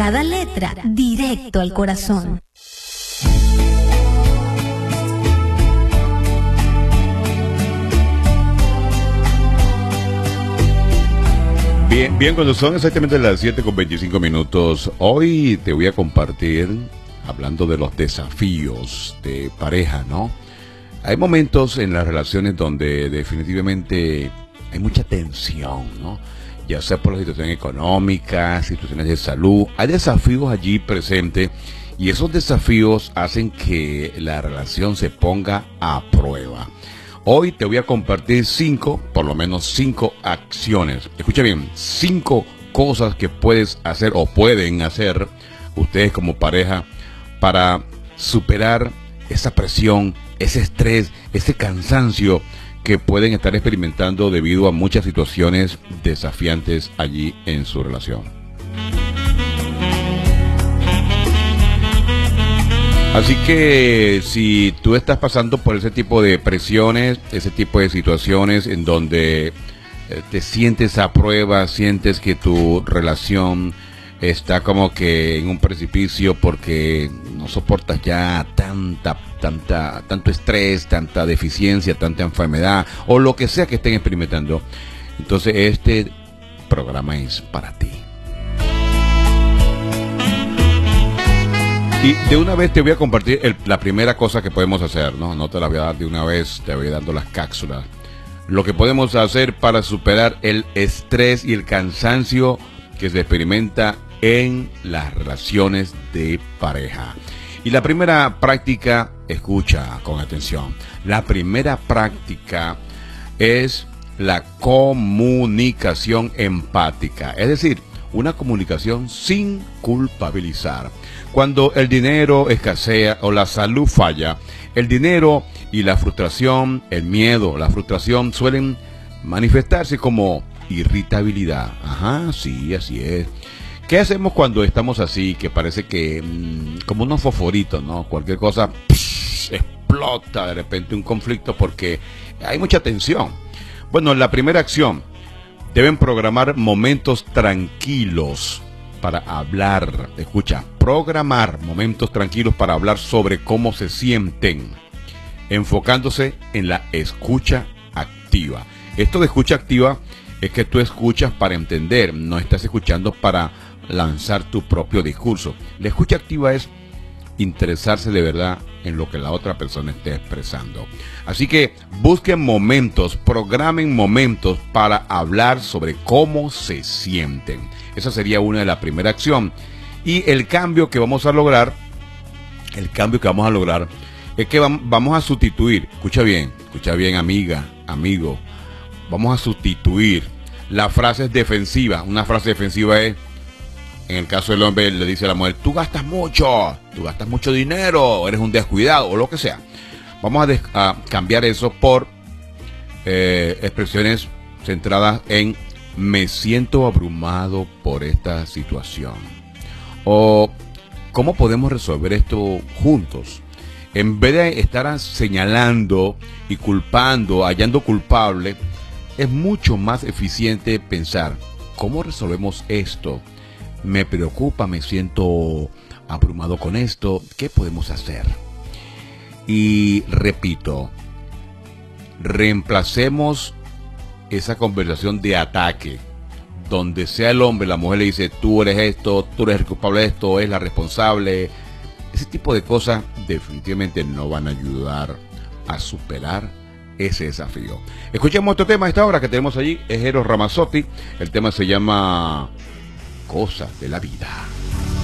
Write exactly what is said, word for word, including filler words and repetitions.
cada letra directo al corazón. Bien, bien, cuando son exactamente las siete con veinticinco minutos, hoy te voy a compartir, hablando de los desafíos de pareja, ¿no? Hay momentos en las relaciones donde definitivamente hay mucha tensión, ¿no? Ya sea por la situación económica, situaciones de salud, hay desafíos allí presentes y esos desafíos hacen que la relación se ponga a prueba. Hoy te voy a compartir cinco, por lo menos cinco acciones. Escucha bien, cinco cosas que puedes hacer o pueden hacer ustedes como pareja para superar esa presión, ese estrés, ese cansancio que pueden estar experimentando debido a muchas situaciones desafiantes allí en su relación. Así que si tú estás pasando por ese tipo de presiones, ese tipo de situaciones en donde eh, te sientes a prueba, sientes que tu relación está como que en un precipicio porque no soportas ya tanta, tanta, tanto estrés, tanta deficiencia, tanta enfermedad o lo que sea que estén experimentando, entonces este programa es para ti. Y de una vez te voy a compartir el, la primera cosa que podemos hacer, ¿no? No te la voy a dar de una vez, te voy dando las cápsulas. Lo que podemos hacer para superar el estrés y el cansancio que se experimenta en las relaciones de pareja. Y la primera práctica, escucha con atención, la primera práctica es la comunicación empática, es decir, una comunicación sin culpabilizar. Cuando el dinero escasea o la salud falla, el dinero y la frustración, el miedo, la frustración suelen manifestarse como irritabilidad. Ajá, sí, así es. ¿Qué hacemos cuando estamos así, que parece que mmm, como unos fosforitos, ¿no? Cualquier cosa pss, explota de repente un conflicto porque hay mucha tensión. Bueno, la primera acción, deben programar momentos tranquilos para hablar. Escucha, programar momentos tranquilos para hablar sobre cómo se sienten, enfocándose en la escucha activa. Esto de escucha activa es que tú escuchas para entender, no estás escuchando para lanzar tu propio discurso. La escucha activa es interesarse de verdad en lo que la otra persona esté expresando. Así que busquen momentos, programen momentos para hablar sobre cómo se sienten. Esa sería una de las primeras acciones. Y el cambio que vamos a lograr, el cambio que vamos a lograr es que vamos a sustituir, escucha bien, escucha bien amiga, amigo, vamos a sustituir las frases defensivas. Una frase defensiva es, en el caso del hombre le dice a la mujer, tú gastas mucho, tú gastas mucho dinero, eres un descuidado o lo que sea. Vamos a, a cambiar eso por eh, expresiones centradas en me siento abrumado por esta situación. O ¿cómo podemos resolver esto juntos? En vez de estar señalando y culpando, hallando culpable, es mucho más eficiente pensar, ¿cómo resolvemos esto? Me preocupa, me siento abrumado con esto, ¿qué podemos hacer? Y repito, reemplacemos esa conversación de ataque, donde sea el hombre, la mujer le dice, tú eres esto, tú eres el culpable de esto, es la responsable. Ese tipo de cosas definitivamente no van a ayudar a superar ese desafío. Escuchemos otro tema a esta hora que tenemos allí, es Eros Ramazzotti. El tema se llama Cosas de la Vida.